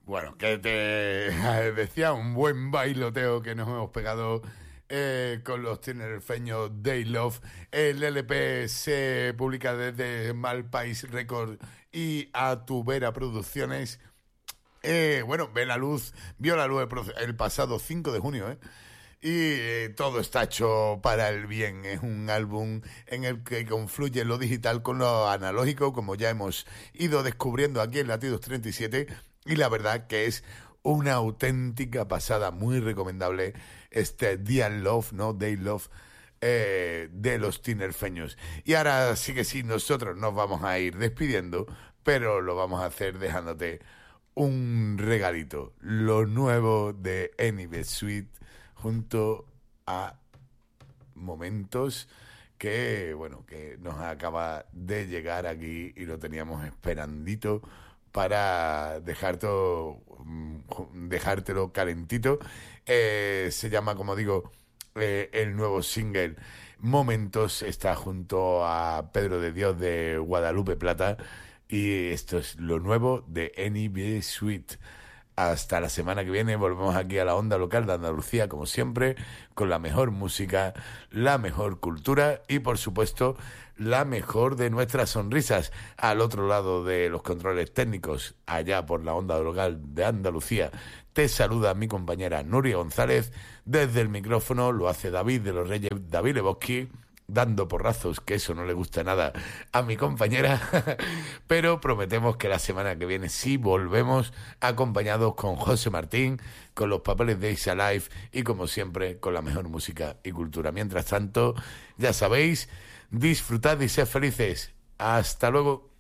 Bueno, que te decía, un buen bailoteo que nos hemos pegado con los tinerfeños Day Love. El LP se publica desde Malpaís Record y A Tu Vera Producciones. Bueno, vio la luz el pasado 5 de junio, y todo está hecho para el bien. Es un álbum en el que confluye lo digital con lo analógico, como ya hemos ido descubriendo aquí en Latidos 37, y la verdad que es una auténtica pasada, muy recomendable este Day Love, ¿no? Day Love, de los tinerfeños. Y ahora sí que sí, nosotros nos vamos a ir despidiendo, pero lo vamos a hacer dejándote un regalito, lo nuevo de Anyway Sweet, junto a Momentos, que bueno, que nos acaba de llegar aquí y lo teníamos esperandito para dejártelo calentito. Se llama, como digo, el nuevo single Momentos, está junto a Pedro de Dios de Guadalupe Plata, y esto es lo nuevo de Anyway Sweet. Hasta la semana que viene volvemos aquí a la onda local de Andalucía, como siempre, con la mejor música, la mejor cultura y, por supuesto, la mejor de nuestras sonrisas. Al otro lado de los controles técnicos, allá por la onda local de Andalucía, te saluda mi compañera Nuria González. Desde el micrófono lo hace David de los Reyes, David Lebowski, dando porrazos, que eso no le gusta nada a mi compañera, pero prometemos que la semana que viene sí volvemos acompañados con José Martín, con los papeles de Is Alive y, como siempre, con la mejor música y cultura. Mientras tanto, ya sabéis, disfrutad y sed felices. Hasta luego.